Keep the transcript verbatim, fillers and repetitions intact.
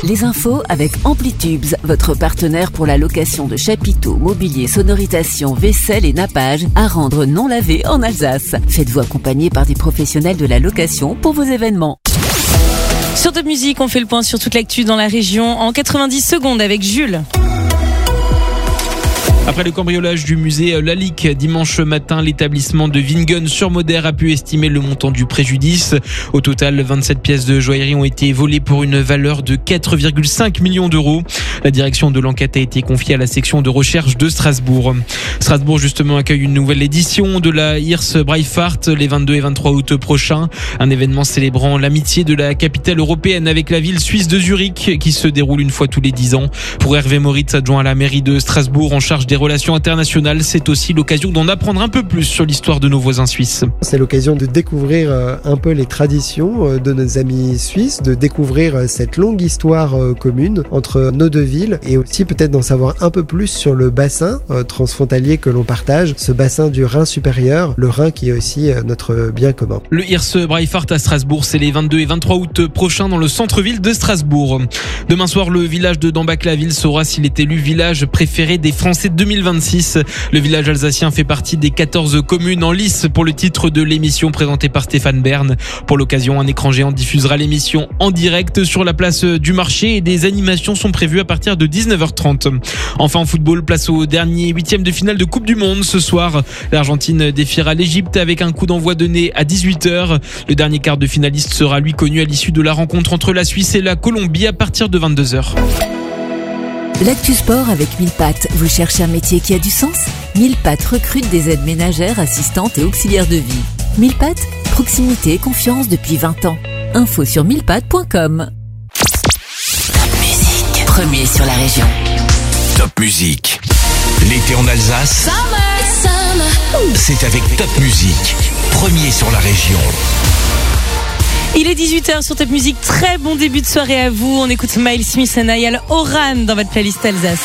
Les infos avec Amplitubes, votre partenaire pour la location de chapiteaux, mobilier, sonorisation, vaisselle et nappage à rendre non lavé en Alsace. Faites-vous accompagner par des professionnels de la location pour vos événements. Sur Top Music, on fait le point sur toute l'actu dans la région en quatre-vingt-dix secondes avec Jules. Après le cambriolage du musée Lalique dimanche matin, l'établissement de Wingen-sur-Moder a pu estimer le montant du préjudice. Au total, vingt-sept pièces de joaillerie ont été volées pour une valeur de quatre virgule cinq millions d'euros. La direction de l'enquête a été confiée à la section de recherche de Strasbourg. Strasbourg, justement, accueille une nouvelle édition de la Hirse Breifahrt les vingt-deux et vingt-trois août prochains. Un événement célébrant l'amitié de la capitale européenne avec la ville suisse de Zurich qui se déroule une fois tous les dix ans. Pour Hervé Moritz, adjoint à la mairie de Strasbourg en charge des relations internationales, c'est aussi l'occasion d'en apprendre un peu plus sur l'histoire de nos voisins suisses. C'est l'occasion de découvrir un peu les traditions de nos amis suisses, de découvrir cette longue histoire commune entre nos deux villes et aussi peut-être d'en savoir un peu plus sur le bassin transfrontalier que l'on partage, ce bassin du Rhin supérieur, le Rhin qui est aussi notre bien commun. Le Hirse Breifahrt à Strasbourg, c'est les vingt-deux et vingt-trois août prochains dans le centre-ville de Strasbourg. Demain soir, le village de Dambach-la-Ville saura s'il est élu village préféré des Français deux mille vingt-six. Le village alsacien fait partie des quatorze communes en lice pour le titre de l'émission présentée par Stéphane Bern. Pour l'occasion, un écran géant diffusera l'émission en direct sur la place du marché et des animations sont prévues à partir de dix-neuf heures trente. Enfin, en football, place au dernier huitième de finale de Coupe du Monde. Ce soir, l'Argentine défiera l'Égypte avec un coup d'envoi donné à dix-huit heures. Le dernier quart de finaliste sera lui connu à l'issue de la rencontre entre la Suisse et la Colombie à partir de vingt-deux heures. L'actu sport avec mille pattes. Vous cherchez un métier qui a du sens ? mille pattes recrute des aides ménagères, assistantes et auxiliaires de vie. mille pattes, proximité et confiance depuis vingt ans. Info sur mille pattes point com. Top Music, premier sur la région. Top Music. L'été en Alsace, Summer, summer. c'est avec Top Music, premier sur la région. Il est dix-huit heures sur Top Music. Très bon début de soirée à vous. On écoute Miles Smith et Niall Horan dans votre playlist Alsace.